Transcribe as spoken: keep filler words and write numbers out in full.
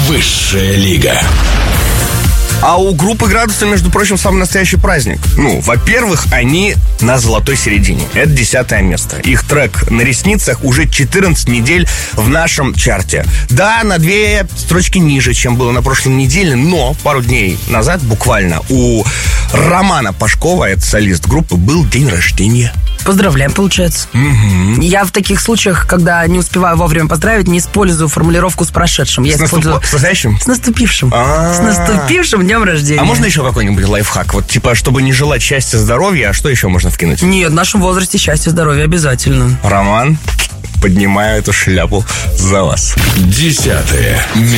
Высшая лига. А у группы «Градусы», между прочим, самый настоящий праздник. Ну, во-первых, они на золотой середине. Это десятое место. Их трек «На ресницах» уже четырнадцать недель в нашем чарте. Да, на две строчки ниже, чем было на прошлой неделе, но пару дней назад буквально у Романа Пашкова, это солист группы, был день рождения. Поздравляем, получается. Угу. Я в таких случаях, когда не успеваю вовремя поздравить, не использую формулировку «с прошедшим». Я С, использую... наступ... с настоящим? С наступившим. А-а-а. С наступившим днем рождения. А можно еще какой-нибудь лайфхак? Вот типа, чтобы не желать счастья, здоровья, а что еще можно вкинуть? Нет, в нашем возрасте счастье, здоровье обязательно. Роман, поднимаю эту шляпу за вас. Десятое место.